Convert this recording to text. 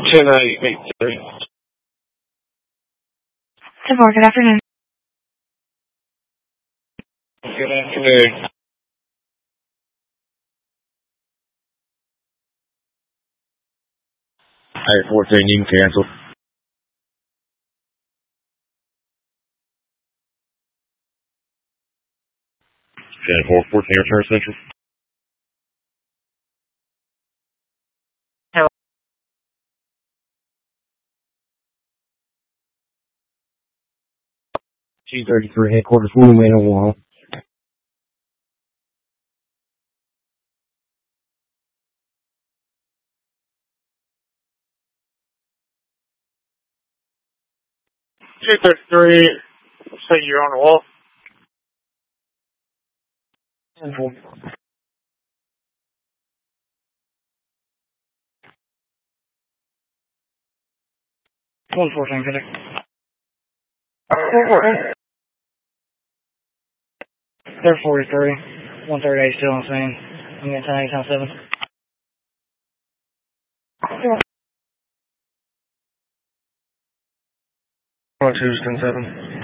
10-8-3. Good afternoon. Good afternoon. Hey, 14, you can cancel. 10-4, 14, return Central. G33 headquarters, William Man Wall. G33, say you're on the wall. 10-4. 114, connect. 43, 138 still on scene. I'm getting 10-8 times 7. 12's 10-7.